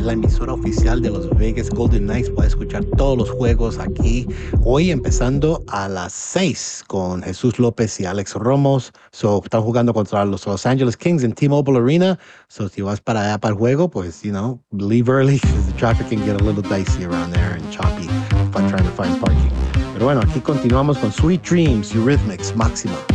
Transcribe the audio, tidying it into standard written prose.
la emisora oficial de los Vegas Golden Knights. Puedes escuchar todos los juegos aquí. Hoy empezando a las 6 con Jesús López y Alex Romos. Están jugando contra los Los Angeles Kings en T-Mobile Arena. Si vas para allá para el juego, pues, leave early because the traffic can get a little dicey around there and choppy by trying to find parking. Pero bueno, aquí continuamos con Sweet Dreams, Eurythmics, Máxima.